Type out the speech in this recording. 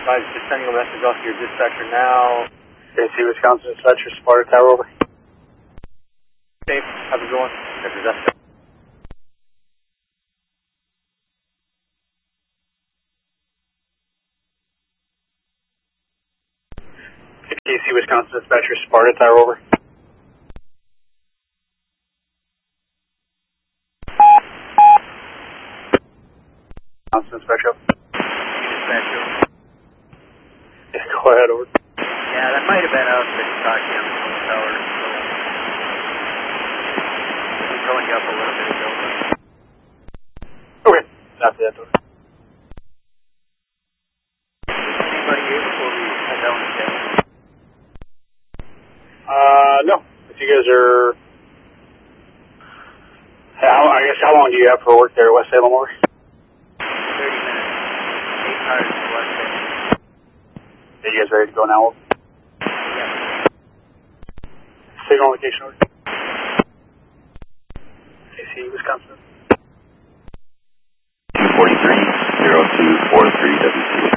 Just sending a message off to your dispatcher now. KC, Wisconsin dispatcher, Sparta Tower, over. Safe. How's it going? KC, Wisconsin dispatcher, Sparta Tower, over. Wisconsin dispatcher. Dispatcher. Yeah, go ahead, over. Yeah, that might have been us that talked to you on the phone tower. So we're going up a little bit ago. Okay, copy that, over. Anybody here before we head down the stairs? No. If you guys are... I guess how long do you have for work there at West Salem, over? 30 minutes. 8 cars to West Salem. Are you guys ready to go now? Yeah. Signal location, over. KC, Wisconsin. 243-0243 WC.